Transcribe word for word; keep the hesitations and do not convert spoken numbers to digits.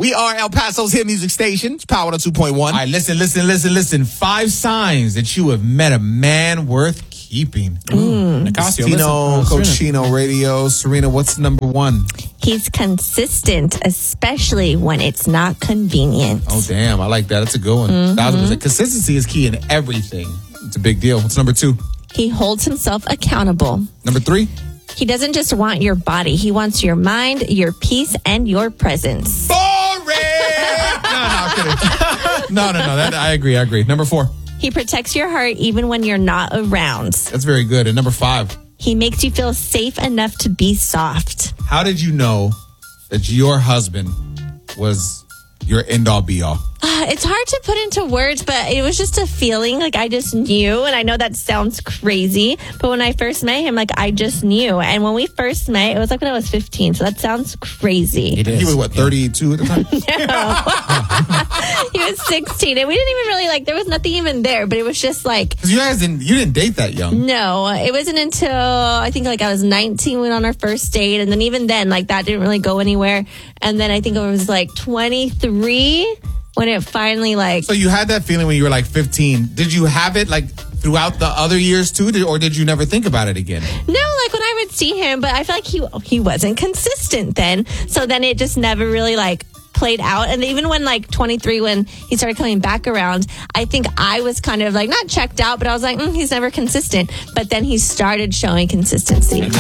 We are El Paso's hit music station. It's Power two point one. All right, listen, listen, listen, listen. Five signs that you have met a man worth keeping. Mm. Nicasio, Dino, listen. Uh, Cochino Radio. Serena, what's number one? He's consistent, especially when it's not convenient. Oh, damn. I like that. That's a good one. Mm-hmm. Thousand percent. Consistency is key in everything. It's a big deal. What's number two? He holds himself accountable. Number three? He doesn't just want your body. He wants your mind, your peace, and your presence. Boring! no, no, I'm kidding. no, no, no. That, I agree. I agree. Number four? He protects your heart even when you're not around. That's very good. And number five? He makes you feel safe enough to be soft. How did you know that your husband was your end-all, be-all? Uh, it's hard to put into words, but it was just a feeling. Like, I just knew. And I know that sounds crazy, but when I first met him, like, I just knew. And when we first met, it was like when I was fifteen. So that sounds crazy. It is. He was, what, thirty-two at the time? No. He was sixteen. And we didn't even really, like, there was nothing even there. But it was just like... Because you guys didn't, you didn't date that young. No. It wasn't until, I think, like, I was nineteen, we went on our first date. And then even then, like, that didn't really go anywhere. And then I think I was, like, twenty-three... when it finally, like... So you had that feeling when you were like fifteen. Did you have it like throughout the other years too? Or did you never think about it again? No, like when I would see him, but I feel like he he wasn't consistent then. So then it just never really like played out. And even when like twenty-three, when he started coming back around, I think I was kind of like not checked out, but I was like, mm, he's never consistent. But then he started showing consistency.